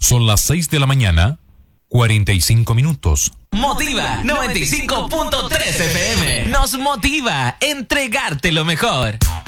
Son las 6 de la mañana, 45 minutos. Motiva 95.3 FM. Nos motiva a entregarte lo mejor.